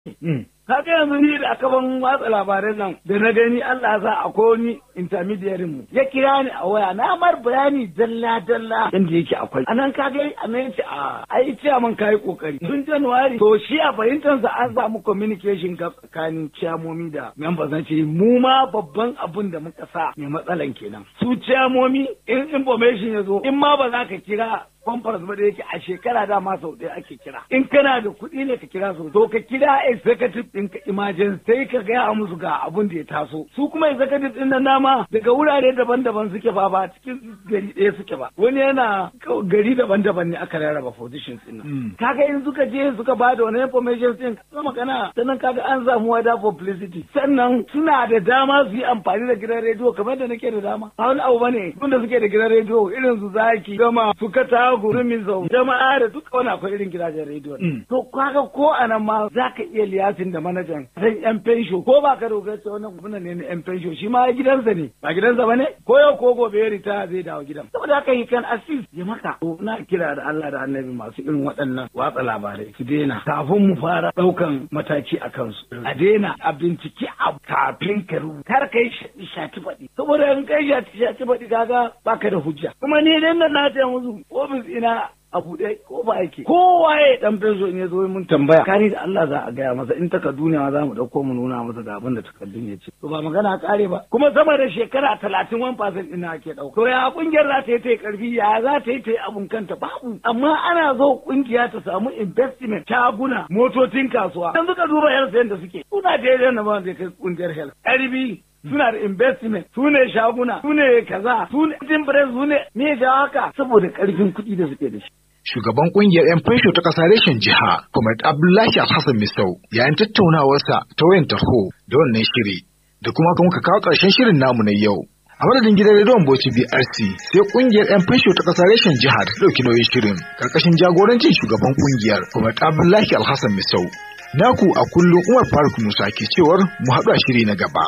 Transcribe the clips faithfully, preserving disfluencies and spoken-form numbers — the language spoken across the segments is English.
Haka yanzu ni da aka ban watsa labaran nan da na gani Allah sa akwai wani intermediary mu ya kira ni a waya na mar bayani dalla dalla yanda yake akwai anan ka ga anan ce a ai chairman kai kokari tun January to shi a fahimtar sa an samu communication tsakanin chairmomi da members na ce mu ma babban abun da muka sa mai matsalan kenan su chairmomi in information ya zo in ma ba za ka kira conference ba da yake a shekara dama sau ɗaya ake kira in kana da kuɗi ne ka kira su to ka kira executive ɗin ka emergency sai ka gaya musu ga abun da ya taso su kuma executive ɗin nan dama daga wurare daban-daban suke ba ba cikin gari ɗaya suke ba wani yana gari daban-daban ne aka rarraba positions ɗin nan kaga in suka je suka ba da wani information ɗin ka magana sannan kaga an samu wada publicity sannan suna da dama su yi amfani da gidan rediyo kamar da nake da dama a wani abu bane tunda suke da gidan rediyo irin su zaki gama su kata gurumin zau jama'a da duka wani akwai irin gidajen rediyo to kaga ko anan ma zaka iya liyasin da manajan zan yan fensho ko ba ka dogara ce wannan gwamna ne na yan fensho shi ma gidansa ne ba gidansa bane ko yau ko gobe ya rita zai dawo gidan saboda haka yi kan assist ya maka to na kira da Allah da Annabi masu irin waɗannan watsa labarai su daina kafin mu fara ɗaukan mataki a kansu a daina a binciki a kafin ka rubuta kar kai shati faɗi saboda in kai shati faɗi kaga baka da hujja kuma ni dan nan na ta musu ofis ina a buɗe ko ba yake kowa ya dan benzo in ya zo mun tambaya kani da Allah za a gaya masa in takardu ne ma za mu dauko mu nuna masa ga abin da takardun ya ce to ba magana kare ba kuma sama da shekara talatin one percent ina ake dauko to ya kungiyar za ta yi ta karfi ya za ta yi ta abun kanta babu amma ana zo kungiya ta samu investment shaguna motocin kasuwa yanzu ka duba health da suke suna daidai na ba zai kai kungiyar health karbi suna da investment su ne shaguna su ne kaza su ne timbre su ne me da haka saboda karfin kuɗi da suke da shi. Shugaban kungiyar 'yan fansho ta ƙasa reshen jiha, Comrade Abdullahi Alhassan Misau, yayin tattaunawarsa ta wayan tarho da wannan shiri, da kuma kuma ka kawo ƙarshen shirin namu na yau. A madadin gidan rediyon Bauchi B R C, sai kungiyar 'yan fansho ta ƙasa reshen jiha da ta ɗauki nauyin shirin, ƙarƙashin jagorancin shugaban kungiyar, Comrade Abdullahi Alhassan Misau. Naku a kullum Umar Faruk Musa ke cewar mu haɗu a shiri na gaba.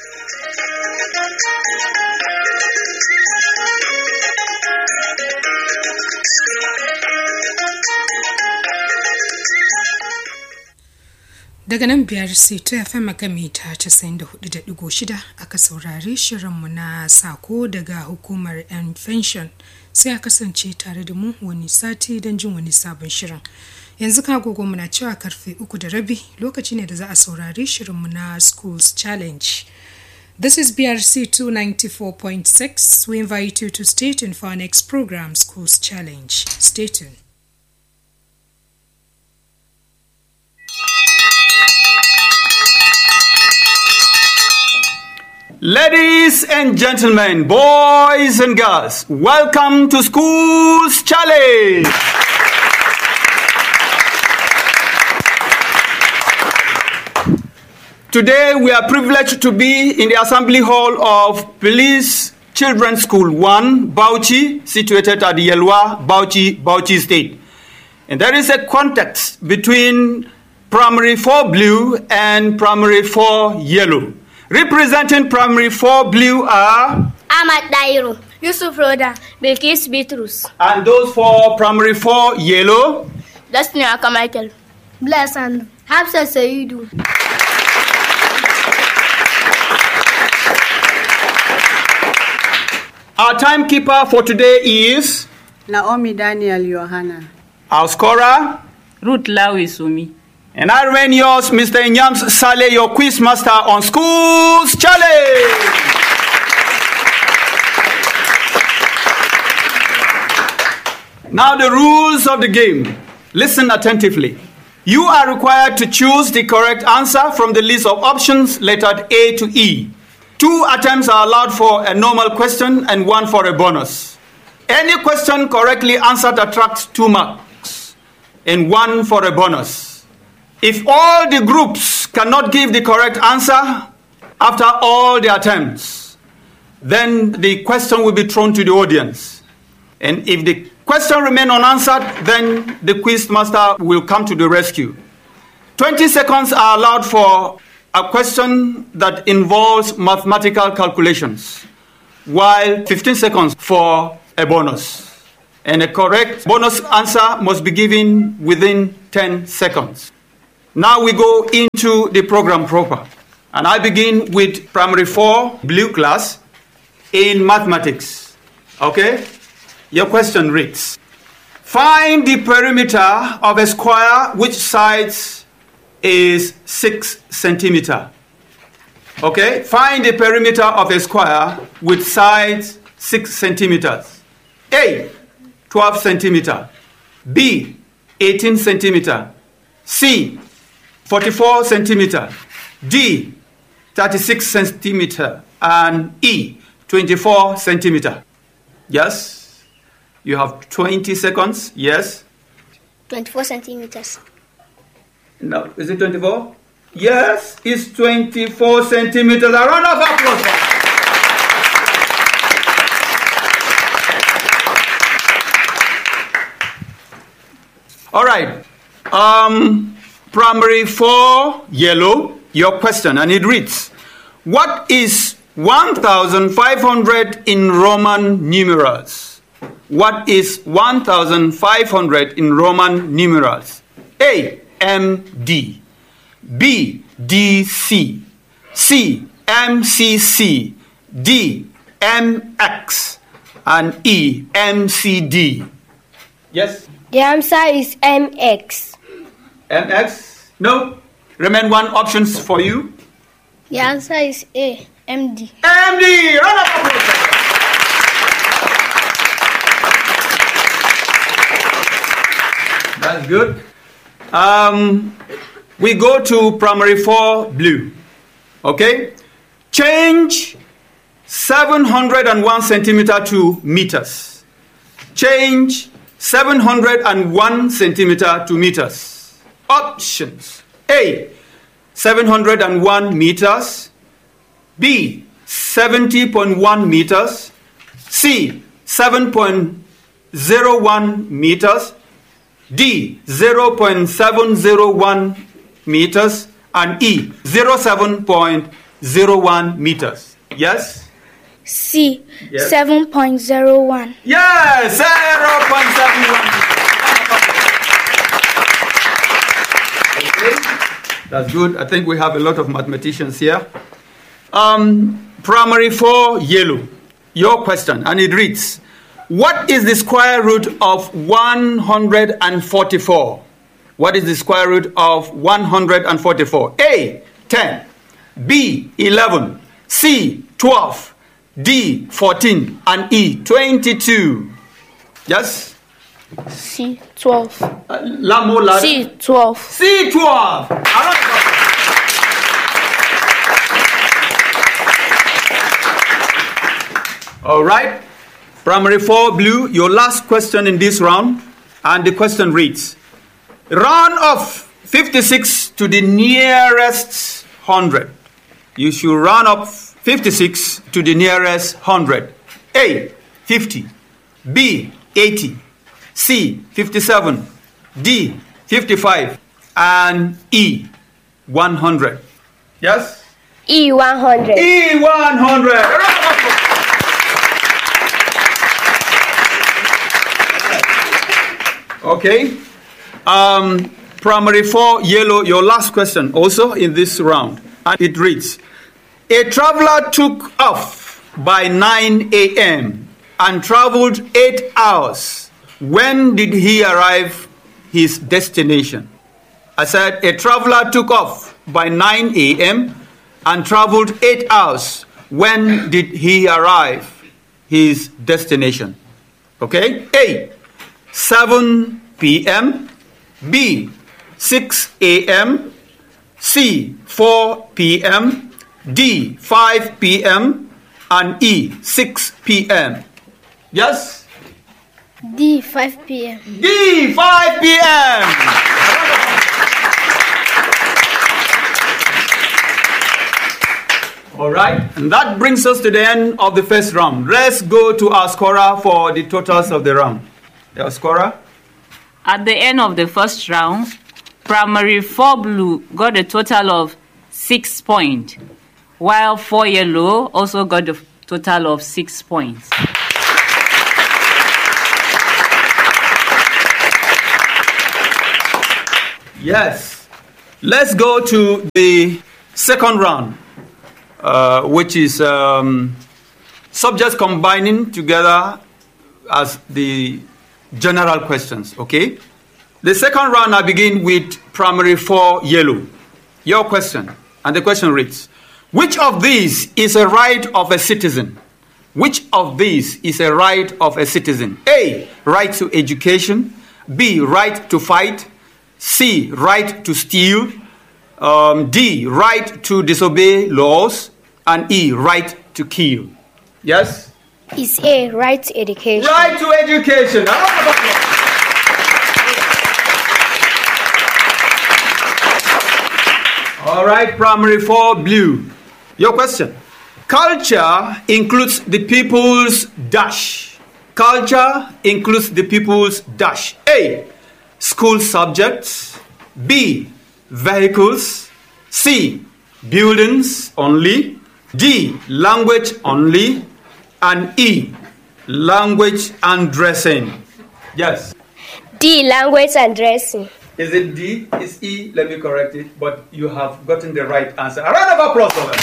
Daga nan biyar sai ta F M mita casa'in da hudu da digo shida aka saurari shirinmu na sako daga hukumar 'yan pension sai a kasance tare da mu wani sati don jin wani sabon shirin. Yanzu ka gogo muna cewa karfe uku da rabi lokaci ne da za a saurari shirinmu na Schools Challenge. This is B R C two ninety-four point six. We invite you to stay tuned for our next program, Schools Challenge. Stay tuned. Ladies and gentlemen, boys and girls, welcome to Schools Challenge. Today we are privileged to be in the Assembly Hall of Police Children's School one, Bauchi, situated at Yelwa, Bauchi, Bauchi State. And there is a context between Primary four Blue and Primary four Yellow. Representing Primary four Blue are Ahmad Dairo, Yusuf Roda, Bilkis Bitrus. And those for Primary four Yellow? Destiny Aka Michael, Blessand, Hafsa Saidu. Our timekeeper for today is Naomi Daniel Yohana. Our scorer Ruth Lawi Sumi. And I remain yours, Mister Inyams Saleh, your quiz master on Schools Challenge. Now the rules of the game. Listen attentively. You are required to choose the correct answer from the list of options lettered A to E. Two attempts are allowed for a normal question and one for a bonus. Any question correctly answered attracts two marks and one for a bonus. If all the groups cannot give the correct answer after all the attempts, then the question will be thrown to the audience. And if the question remains unanswered, then the quiz master will come to the rescue. twenty seconds are allowed for a question that involves mathematical calculations, while fifteen seconds for a bonus. And a correct bonus answer must be given within ten seconds. Now we go into the program proper. And I begin with primary four blue class in mathematics. Okay? Your question reads, find the perimeter of a square which sides is six centimeter. Okay? Find the perimeter of a square with sides six centimeters. A, twelve centimeter. B, eighteen centimeter. C, forty-four centimeter. D, thirty-six centimeter. And E, twenty-four centimeter. Yes? You have twenty seconds. Yes? twenty-four centimeters. No, is it twenty-four? Yes, it's twenty-four centimeters. A round of applause. All right. Um, primary four, yellow, your question, and it reads, what is one thousand five hundred in Roman numerals? What is one thousand five hundred in Roman numerals? A, M D. B, D C. C, M C C. D, M X. And E, M C D. Yes? The answer is M X. M X? No. Remain one options for you. The answer is A, M D. M D! Round of applause. That's good. Um, we go to primary four blue. Okay? Change seven hundred one centimeter to meters. Change seven hundred one centimeter to meters. Options. A, seven hundred one meters. B, seventy point one meters. C, seven point zero one meters. D, zero point seven zero one meters. And E, zero point seven point zero one meters. Yes? C, Yes. seven point zero one. Yes, zero point seven one. Okay, that's good. I think we have a lot of mathematicians here. Um, primary four, yellow. Your question, and it reads, what is the square root of one hundred forty-four? What is the square root of one hundred forty-four? A, ten. B, eleven. C, twelve. D, fourteen. And E, twenty-two. Yes? C, twelve. Uh, la more louder. C, twelve. C, twelve. All right. Primary four, blue, your last question in this round. And the question reads, round off fifty-six to the nearest hundred. You should round up fifty-six to the nearest hundred. A, fifty. B, eighty. C, fifty-seven. D, fifty-five. And E, one hundred. Yes? E, one hundred. E, one hundred. Okay. Um, primary four, yellow, your last question also in this round. And it reads, a traveler took off by nine a.m. and traveled eight hours. When did he arrive his destination? I said, a traveler took off by nine a.m. and traveled eight hours. When did he arrive his destination? Okay? A, seven p.m. B, six a.m. C, four p.m. D, five p.m. and E, six p.m. Yes? D, five p.m. D, five p.m. All right, and that brings us to the end of the first round. Let's go to our scorer for the totals of the round. Your scorer? At the end of the first round, primary four blue got a total of six points, while four yellow also got a total of six points. Yes. Let's go to the second round, uh, which is um, subjects combining together as the general questions, okay? The second round, I begin with primary four yellow. Your question, and the question reads, which of these is a right of a citizen? Which of these is a right of a citizen? A, right to education. B, right to fight. C, right to steal. Um, D, right to disobey laws. And E, right to kill. Yes? Is A, right to education. Right to education. All right, primary four, blue. Your question. Culture includes the people's dash. Culture includes the people's dash. A, school subjects. B, vehicles. C, buildings only. D, language only. And E, language and dressing. Yes. D, language and dressing. Is it D? It's E? Let me correct it. But you have gotten the right answer. A round of applause for them.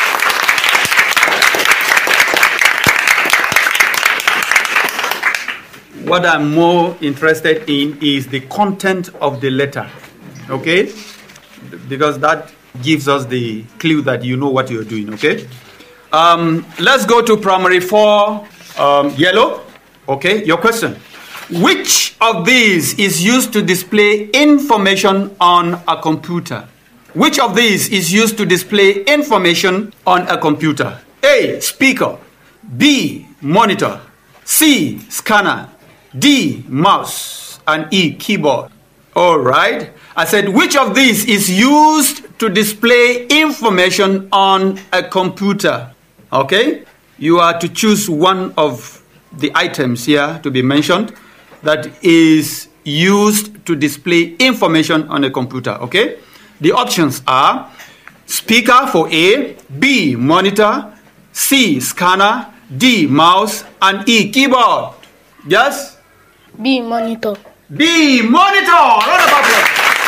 What I'm more interested in is the content of the letter, okay? Because that gives us the clue that you know what you're doing, okay? Um, let's go to primary four, um, yellow. Okay, your question. Which of these is used to display information on a computer? Which of these is used to display information on a computer? A, speaker. B, monitor. C, scanner. D, mouse. And E, keyboard. All right. I said, which of these is used to display information on a computer? Okay. You are to choose one of the items here to be mentioned that is used to display information on a computer. Okay. The options are speaker for A, B, monitor, C, scanner, D, mouse, and E, keyboard. Yes? B, monitor. B, monitor. Round of applause.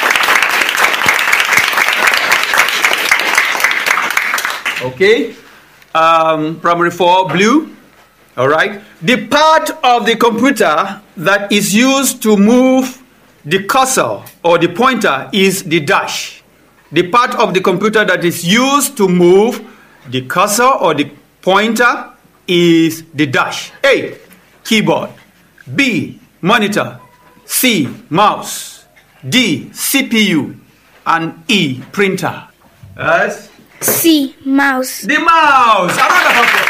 Okay. Um, primary four, blue. All right. The part of the computer that is used to move the cursor or the pointer is the dash. The part of the computer that is used to move the cursor or the pointer is the dash. A, keyboard. B, monitor. C, mouse. D, C P U. And E, printer. Yes? C, mouse. The mouse. A round of applause.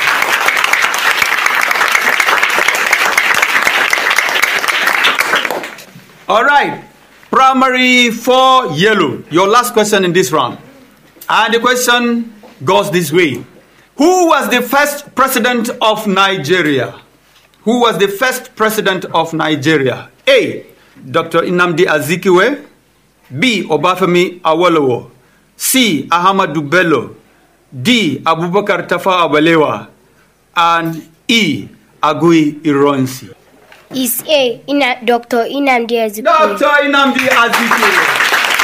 All right. Primary four, yellow. Your last question in this round. And the question goes this way. Who was the first president of Nigeria? Who was the first president of Nigeria? A, Doctor Nnamdi Azikiwe. B, Obafemi Awolowo. C, Ahmadu Bello. D, Abubakar Tafawa Balewa. And E, Agui Ironsi. Is A, Ina, Doctor Nnamdi Azikiwe. Doctor Nnamdi Azikiwe.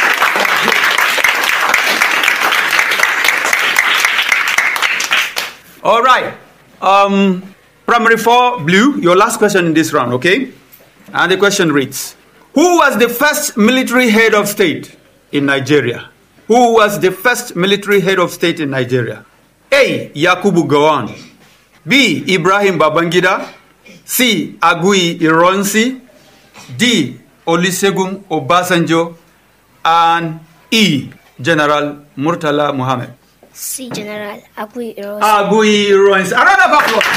All right. Um, primary four, blue. Your last question in this round, okay? And the question reads, who was the first military head of state in Nigeria? Who was the first military head of state in Nigeria? A, Yakubu Gowon. B, Ibrahim Babangida. C, Agui Ironsi. D, Olusegun Obasanjo. And E, General Murtala Muhammad. C, General Agui Ironsi. Agui Ironsi. A round of applause.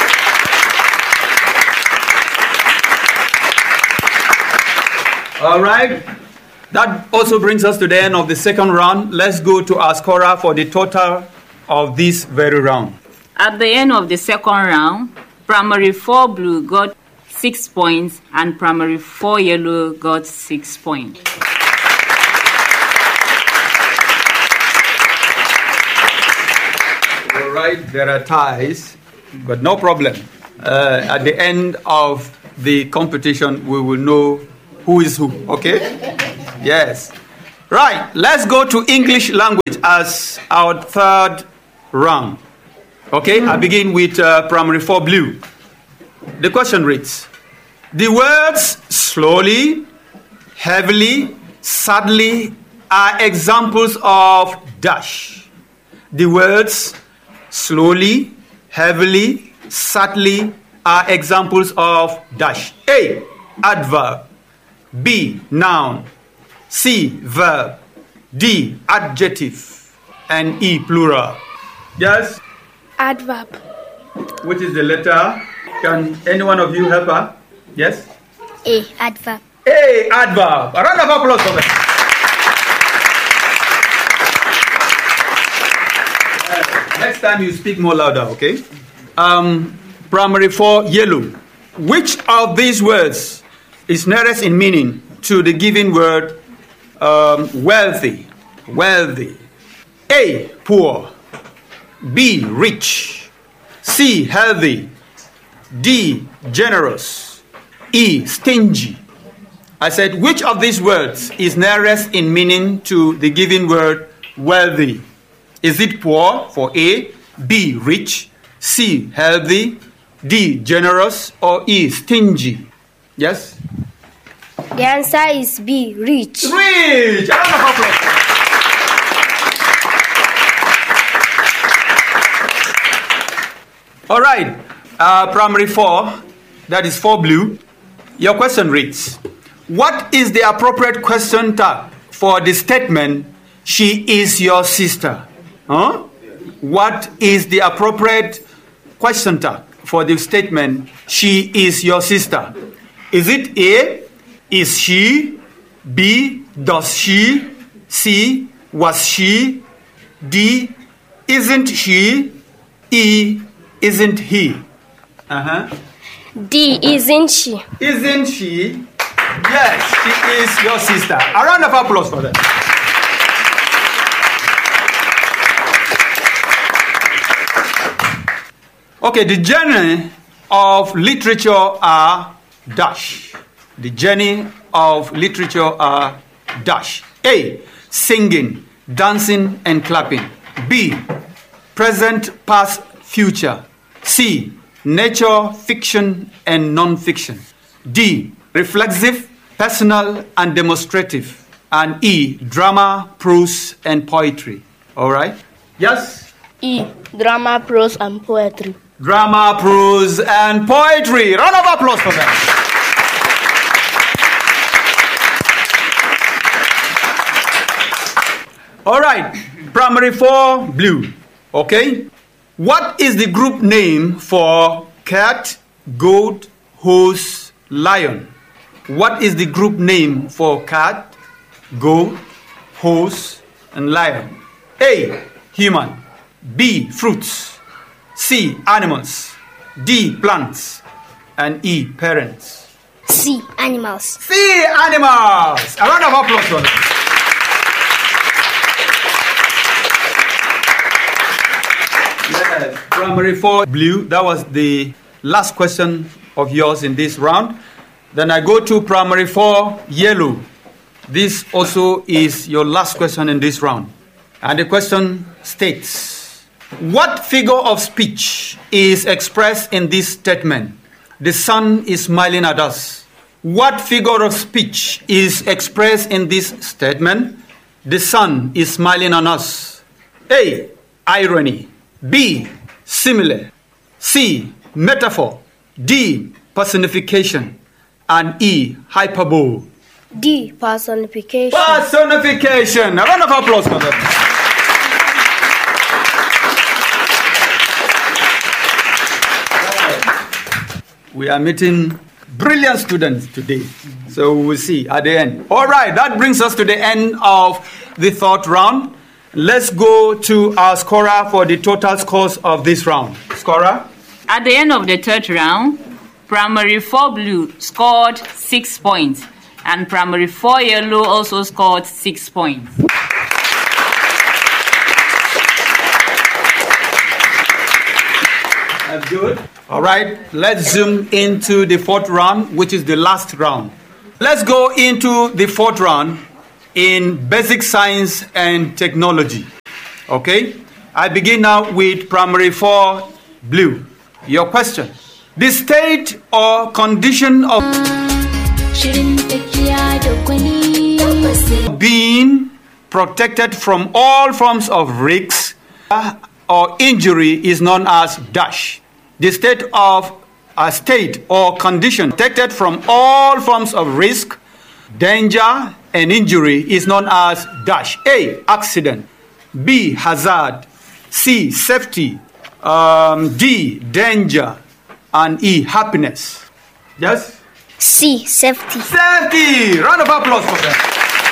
All right. That also brings us to the end of the second round. Let's go to our scorer for the total of this very round. At the end of the second round, primary four blue got six points and primary four yellow got six points. All right, there are ties, but no problem. Uh, at the end of the competition, we will know who is who, okay? Yes. Right, let's go to English language as our third round. Okay, I begin with uh, primary four blue. The question reads, the words slowly, heavily, sadly are examples of dash. The words slowly, heavily, sadly are examples of dash. A, adverb. B, noun. C, verb. D, adjective. And E, plural. Yes? Adverb. Which is the letter? Can any one of you help her? Yes? A, adverb. A, adverb. A round of applause for that. Next time you speak more louder, okay? Um, primary four, yellow. Which of these words is nearest in meaning to the given word um, wealthy? Wealthy. A, poor. B, rich. C, healthy. D, generous. E, stingy. I said, which of these words is nearest in meaning to the given word wealthy? Is it poor for A, B, rich, C, healthy, D, generous, or E, stingy? Yes? The answer is B, rich. Rich! A round of applause. All right, uh, primary four, that is four blue. Your question reads, what is the appropriate question tag for the statement, she is your sister? Huh? What is the appropriate question tag for the statement, she is your sister? Is it A, is she? B, does she? C, was she? D, isn't she? E, isn't he? Uh-huh. D, isn't she? Isn't she? Yes, she is your sister. A round of applause for that. Okay, the journey of literature are dash. The journey of literature are dash. A, singing, dancing, and clapping. B, present, past, future. C, nature, fiction, and non-fiction. D, reflexive, personal, and demonstrative. And E, drama, prose, and poetry. All right? Yes? E, drama, prose, and poetry. Drama, prose, and poetry. Round of applause for that. All right, primary four, blue. Okay? What is the group name for cat, goat, horse, lion? What is the group name for cat, goat, horse, and lion? A, human. B, fruits. C, animals. D, plants. And E, parents. C, animals. C, animals. A round of applause for them. Yes, primary four, blue. That was the last question of yours in this round. Then I go to primary four, yellow. This also is your last question in this round. And the question states, what figure of speech is expressed in this statement? The sun is smiling at us. What figure of speech is expressed in this statement? The sun is smiling on us. A, irony. B, simile. C, metaphor. D, personification. And E, hyperbole. D, personification. Personification. A round of applause for them. We are meeting brilliant students today. So we will see at the end. All right, that brings us to the end of the third round. Let's go to our scorer for the total scores of this round. Scorer? At the end of the third round, primary four blue scored six points, and primary four yellow also scored six points. That's good. All right, let's zoom into the fourth round, which is the last round. Let's go into the fourth round. in basic science and technology. Okay? I begin now with primary four blue. Your question. The state or condition of being protected from all forms of risks or injury is known as dash. The state of a state or condition protected from all forms of risk, danger, and injury is known as dash. A, accident. B, hazard. C, safety. Um, D, danger. And E, happiness. Yes? C, safety. Safety! Round of applause for them.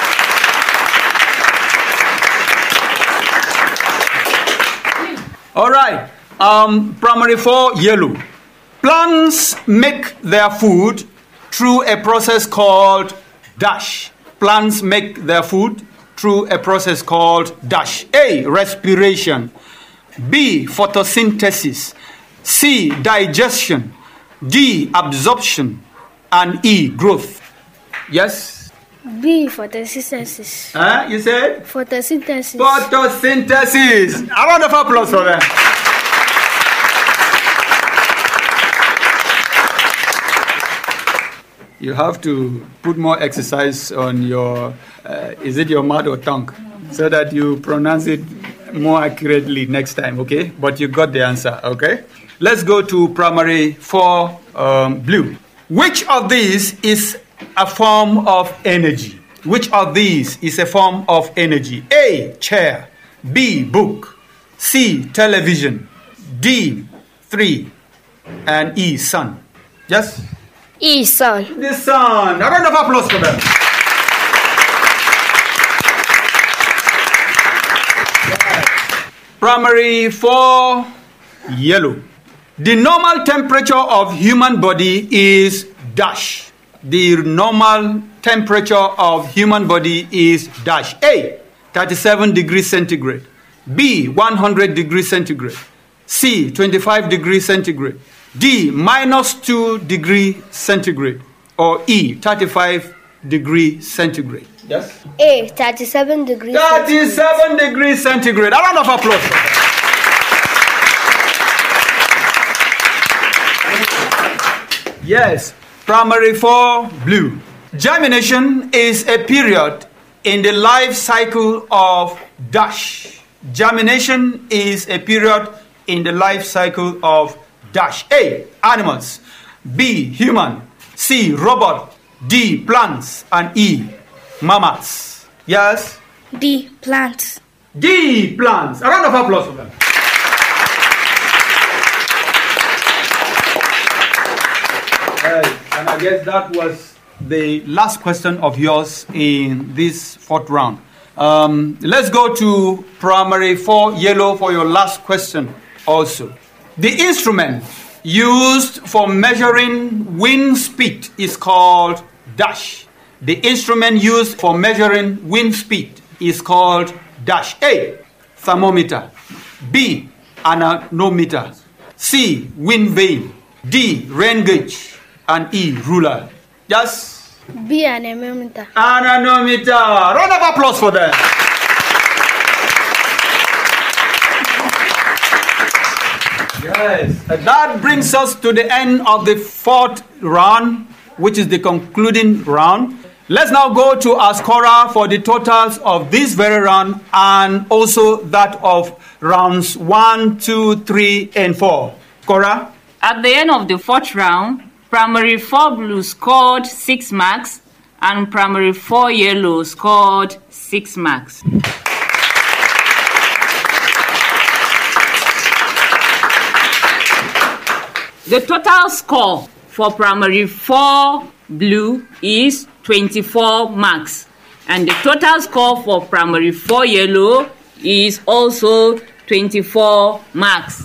All right. Um, primary four, yellow. Plants make their food through a process called dash. Plants make their food through a process called dash. A, respiration. B, photosynthesis. C, digestion. D, absorption. And E, growth. Yes? B, photosynthesis. Huh? You said? Photosynthesis. Photosynthesis. A round of applause for them. You have to put more exercise on your, uh, is it your mouth or tongue? So that you pronounce it more accurately next time, okay? But you got the answer, okay? Let's go to primary four, um, blue. Which of these is a form of energy? Which of these is a form of energy? A, chair. B, book. C, television. D, three. And E, sun. Yes? E, sun. The sun. A round of applause for them. Primary four, yellow. The normal temperature of human body is dash. The normal temperature of human body is dash. A, thirty-seven degrees centigrade. B, one hundred degrees centigrade. C, twenty-five degrees centigrade. D, minus two degrees centigrade. Or E, thirty-five degrees centigrade. Yes? A, thirty-seven degrees thirty-seven degrees centigrade. A round of applause. Yes. Primary four, blue. Germination is a period in the life cycle of dash. Germination is a period in the life cycle of dash. A, animals. B, human. C, robot. D, plants. And E, mammals. Yes? D, plants. D, plants. A round of applause for them. Right. And I guess that was the last question of yours in this fourth round. Um, let's go to primary four, yellow, for your last question also. The instrument used for measuring wind speed is called dash. The instrument used for measuring wind speed is called dash. A, thermometer. B, anemometer. C, wind vane. D, rain gauge. And E, ruler. Yes? B, anemometer. Anemometer. Round of applause for them. Yes. That brings us to the end of the fourth round, which is the concluding round. Let's now go to our scorer for the totals of this very round and also that of rounds one, two, three, and four. Scorer? At the end of the fourth round, primary four blue scored six marks and primary four yellow scored six marks. The total score for primary four blue is twenty-four marks, and the total score for primary four yellow is also twenty-four marks.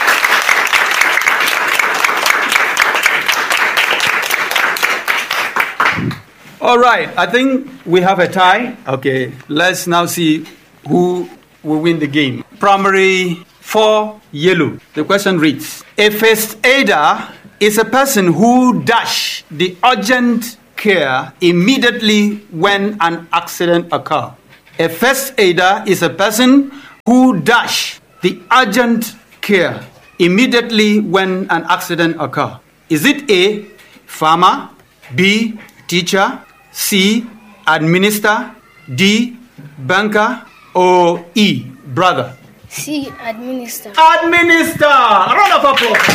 All right, I think we have a tie. Okay, let's now see who will win the game. Primary four, yellow. The question reads, a first aider is a person who dash the urgent care immediately when an accident occurs? A first aider is a person who dash the urgent care immediately when an accident occurs. Is it A, farmer, B, teacher, C, administer, D, banker, or E, brother? C. Administer. Administer! A round of applause.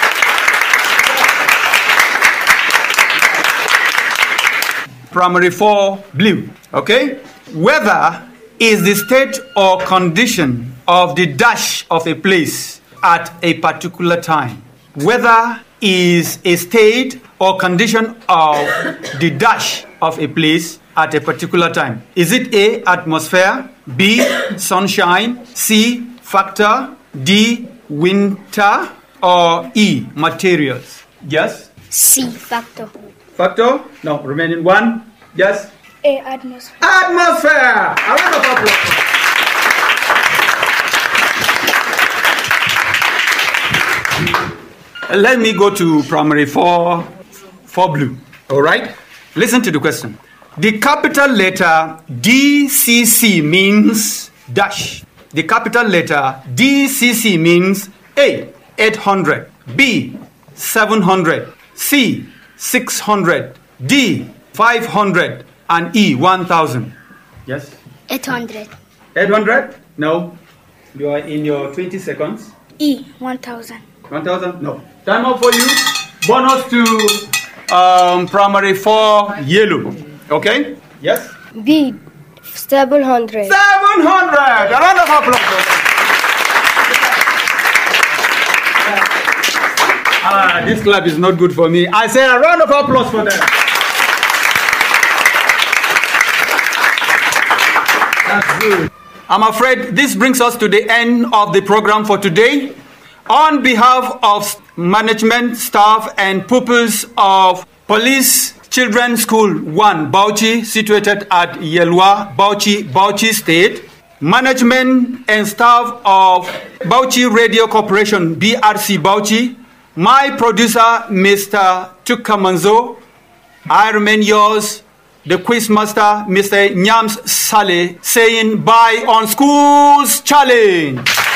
Primary four, blue. Okay? Weather is the state or condition of the dash of a place at a particular time. Weather is a state or condition of the dash of a place at a particular time. Is it A, atmosphere, B, sunshine, C, factor, D, winter, or E, materials? Yes? C. Factor. Factor? No, remaining one. Yes? A. Atmosphere. Atmosphere! A round of applause. Let me go to primary four, four blue. All right? Listen to the question. The capital letter D C C means dash. The capital letter D C C means A, eight hundred, B, seven hundred, C, six hundred, D, five hundred, and E, one thousand. Yes? eight hundred. eight hundred? No. You are in your twenty seconds. E. one thousand. one thousand? No. Time up for you. Bonus to um, primary four, yellow. Okay? Yes? B. seven hundred. seven hundred! A round of applause. Ah, this clap is not good for me. I say a round of applause for them. That's good. I'm afraid this brings us to the end of the program for today. On behalf of management, staff, and pupils of Police Children's School one, Bauchi, situated at Yelwa, Bauchi, Bauchi State, management and staff of Bauchi Radio Corporation, B R C Bauchi, my producer, Mister Chukamanzo, I remain yours, the quizmaster, Mister Nyams Saleh, saying bye on Schools Challenge.